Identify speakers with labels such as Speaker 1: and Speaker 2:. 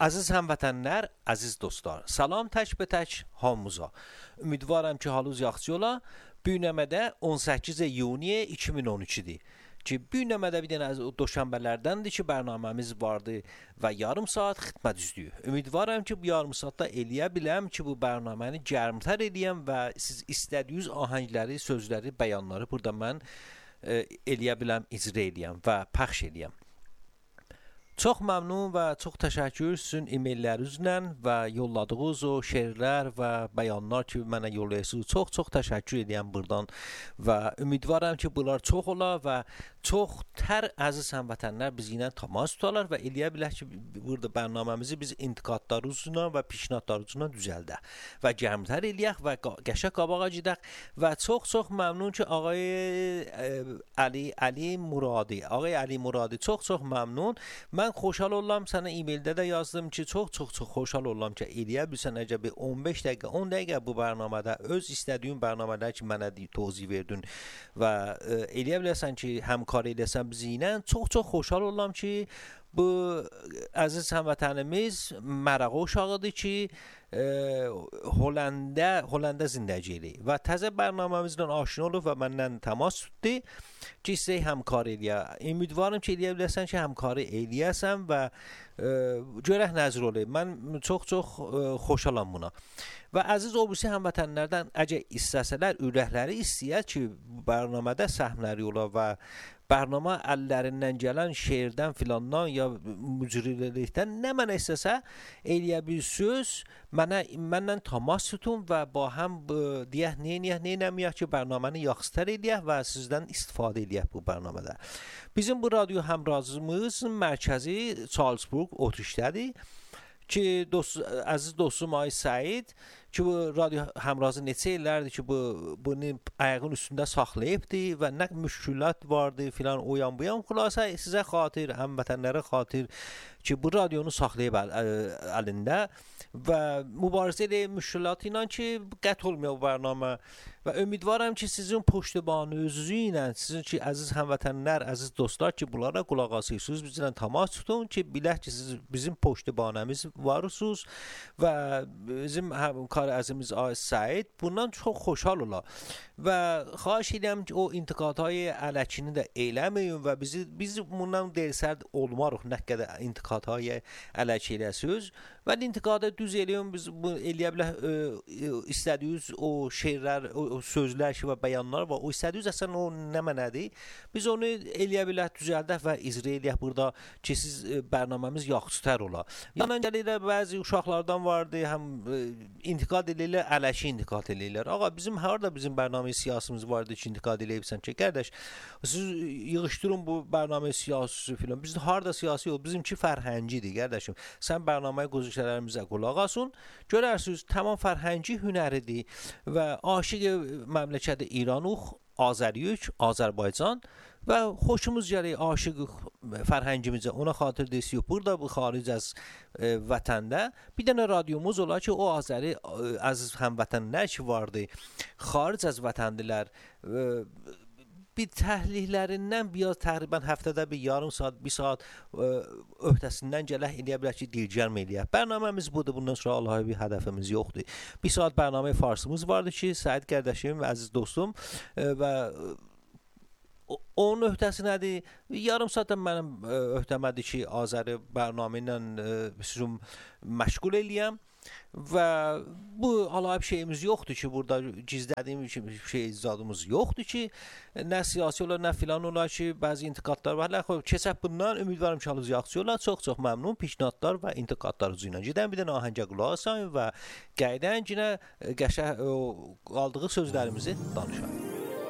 Speaker 1: Aziz həmvətənlər, əziz dostlar, salam tək be tək hamımıza. Ümidvaram ki, halınız yaxşı ola. Bu günəmədə 18 iyun 2013-dir. Ki bu günəmədə bir dənə doşənbələrdəndir ki, bərnaməmiz vardı və yarım saat xidmət üzlüyü. Ümidvaram ki, bu yarım saatda eləyə biləm ki, bu bərnaməni gərmtər eləyəm və siz istədiyiniz ahəngləri, sözləri, bəyanları burada mən eləyə biləm, icra eləyəm və pəxş eləyəm. Çox məmnun və çox təşəkkür sizin e-maillərinizlə və yolladığınız o şeirlər və bəyanlar ki, mənə yollayırsınız. Çox təşəkkür edirəm buradan və ümidvaram ki, bunlar çox olar və çox tər əziz həmvətənlər bizimlə təmas tutarlar və eləyə bilər ki, burada bərnaməmizi biz intiqadlarımızla və pişnahlarımızla düzəldək və gərmtər eləyək və qəşəng qabağa gedək və çox məmnun ki, ağay Ali Muradi çox məmnun. Mən xoşhal oldum, sənə e-maildə də yazdım ki, çox xoşhal oldum ki, eləyə bilsən əgər bir 15 dəqiqə, 10 dəqiqə bu bərnamədə öz istədiyin bərnamədə ki, mənə tozih verdin və eləyə bilərsən ki, həmkar eləsən bizimlə. Çox xoşhal oldum ki, bu əziz həmvətənimiz mərağı uşağıdır ki, Hollanda zindəci eləyir və təzə bərnaməmizlə aşina olub və məndən təmas tutdu ki, sizə həmkar eləyə. Ümidvarım ki, eləyə bilərsən ki, həmkarı eləyəsən və görək nəzir olayım. Mən çox xoşalam buna. Və əziz obüsi həmvətənlərdən əgər istəsələr, ürəkləri istəyər ki, bərnamədə səhmləri ola və bərnamə əllərindən gələn şeirdən filandan ya mücrirlikdən nə mənə istəsə eləyə bir söz məndən təmas tutun və ba həm deyək neynəməyək ki, bərnaməni yaxşıtər eləyək və sizdən istifadə eləyək bu bərnamədə. Bizim bu radyo həmrazımız mərkəzi Charlesburg, Otrişdədir ki, əziz dostum Ay Səid ki, bu radyo həmrazı neçə illərdir ki, bunu ayağın üstündə saxlayıbdı və nə müşkülات vardı filan o yan bu yan. Xülasə sizə xatir, həmvətənlərə xatir ki, bu radionu saxlayıb əlində və mübarizə ilə müşkülat ilə ki, qət olmuyor bu bərnamə və ümidvaram ki, sizin puştibanınızı ilə, sizin ki, əziz həmvətənlər, əziz dostlar ki, bunlara qulaq asırsınız, bizlə təmas tutun ki, bilək ki, siz bizim puştibanəmiz varsınız və bizim həmkar əzimiz Ay Səid bundan çox xoşhal olar və xahiş edirəm ki, o intiqadهای ələkini də eləməyin və biz bundan dersərd olmarıq nə qədər intiqadهای ələk eləsiniz və intiqadı düz eləyin, biz bu eləyə bilər istədiyiniz o şeirlər, o sözlər ki və bəyanlar var, o istədiyiniz əsən o nə mənədir, biz onu eləyə bilər düzəldək və icra eləyək burada ki, siz bərnaməmiz yaxşıtər olar. Yandan gəlirlər bəzi uşaqlardan vardı, həm intiqad eləyirlər, ələşi intiqad eləyirlər. Ağa, bizim harada bizim bərnamə siyasımız vardı ki, intiqad eləyibsən ki, qardaş, siz yığışdırın bu bərnamə siyasisi filan. Bizdə harada siyasi yox, bizimki fərhəngidir, qardaşım. Sən bərnaməyə qozuşlarımıza qulaq asın, görərsiniz, tamam fərhəngi hünəridir və aşiq məmləkəti İranıq, Azəriyük, Azərbaycan və xoşumuz gəlir aşiq fərhəngimizə, ona xatir deyirik, burada bu xaric az vətəndə bir dənə radiomuz olar ki, o Azəri əziz həmvətənlər ki vardı, xaric az vətəndilər bir təhlillərindən biraz təqribən həftədə bir yarım saat, bir saat öhdəsindən gələk eləyə bilər ki, dilgərmə eləyək. Bərnaməmiz budur, bundan sonra Allah'a bir hədəfimiz yoxdur. Bir saat bərnamə farsımız vardı ki, Səid qardaşım və əziz dostum və onun öhdəsi nədir? Yarım saatdan mənim öhdəmədir ki, Azəri bərnamə ilə sizin məşğul eləyəm. Və bu alayıb şeyimiz yoxdur ki, burada gizlədiyim şey icadımız yoxdur ki, nə siyasi olar, nə filan olar ki, bəzi intiqadlar var. Keçək bundan, ümidvarım ki, halınız yaxşı olar. Çox məmnun pişnahlar və intiqadlarınız ilə. Gedən bir dənə ahəngə qulaq asın və qayıdan yenə qəşəng qaldığı sözlərimizi danışaq.